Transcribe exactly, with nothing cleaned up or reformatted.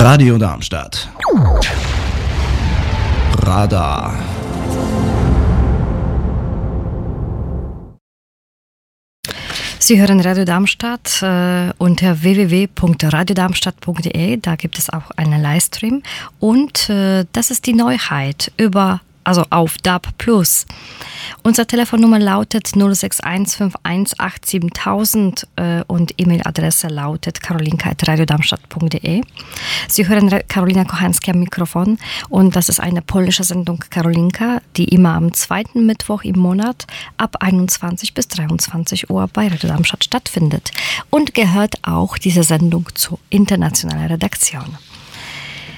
Radio Darmstadt. Radar. Sie hören Radio Darmstadt äh, unter w w w punkt radiodarmstadt punkt d e. Da gibt es auch einen Livestream. Und äh, das ist die Neuheit über, also auf D A B Plus. Unsere Telefonnummer lautet null sechs eins fünf eins acht sieben tausend äh, und E-Mail-Adresse lautet karolinka at radiodarmstadt punkt d e. Sie hören Karolina Kochanski am Mikrofon und das ist eine polnische Sendung Karolinka, die immer am zweiten Mittwoch im Monat ab einundzwanzig bis dreiundzwanzig Uhr bei Radio Darmstadt stattfindet und gehört auch diese Sendung zur internationalen Redaktion.